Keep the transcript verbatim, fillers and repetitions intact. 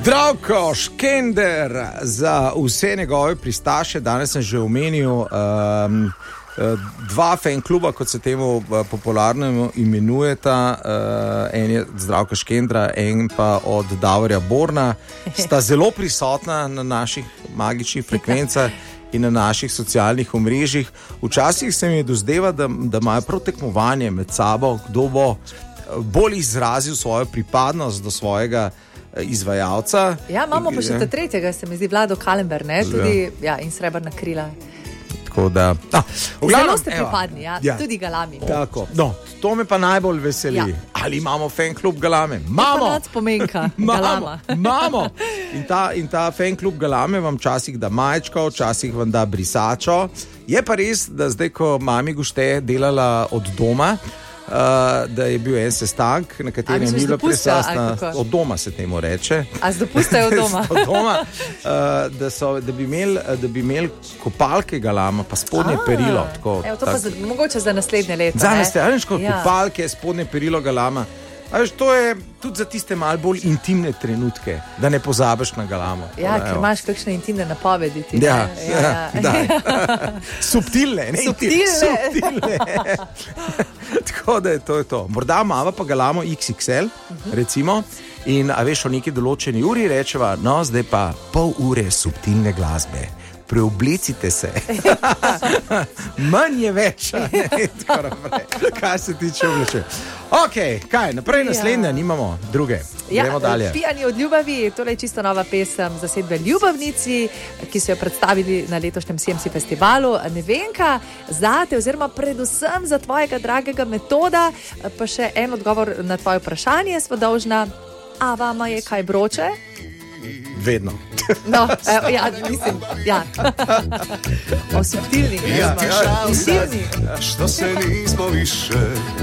Zdravko Škender za vse njegove pristaše. Danes sem že omenil um, dva fan kluba, kot se temu popularno imenujeta. Uh, en je Zdravka Škendra, en pa od Davorja Borna. Sta zelo prisotna na naših magičnih frekvencah in na naših socialnih omrežjih. Včasih se mi je dozdeva, da, da imajo prav tekmovanje med sabo, kdo bo bolj izrazil svojo pripadnost do svojega izvajalca. Ja, imamo pa še ta tretjega, se mi zdi, Vlado Kalember, ne? Tudi, ja, in Srebrna krila. Tako da... A, Zelo ste pripadni, ja, ja. Tudi Galami. Tako, no, to me pa najbolj veseli. Ja. Ali imamo fan klub Galame? Mamo! Spomenka, Galama. Mamo! In ta, in ta fan klub Galame vam včasih da majčko, včasih vam da brisačo. Je pa res, da zdaj, ko mami Gušte delala od doma, Uh, da je bil en sestank, na katerem je bila prisotna od doma, se temu reče. A z dopusta je od doma? od doma uh, da, so, da, bi imel, da bi imel kopalke Galama, pa spodnje A, perilo. Tako, evo, to tak, pa za, mogoče za naslednje leto. Za naslednje leto, ja. Kopalke, spodnje perilo Galama. Veš, to je tudi za tiste malo bolj intimne trenutke, da ne pozabiš na Galamo. Ja, ker imaš kakšne intimne napovedi. Ti, ja, ja, ja. Subtilne, ne? Subtilne. Subtilne. Tako da je to, je to. Morda imamo pa Galamo iks iks el, uh-huh. recimo, in a veš, o neki določeni uri rečeva, no, zdaj pa pol ure subtilne glasbe. Preoblecite se. Manj je več. Kaj se tiče obleče. Ok, kaj, naprej naslednja, ja. Nimamo druge. Ja, gremo dalje. Pijani od ljubavi, to je čisto nova pesem zasedbe Ljubavnici, ki so jo predstavili na letošnjem C M C festivalu. Nevenka, zate oziroma predvsem za tvojega dragega Metoda, pa še en odgovor na tvoje vprašanje sva dolžna. A vama je kaj vroče? Vedno. No, evo, ja, mislim, ja. O subtilni, ja, ja, subtilni. Što se nismo više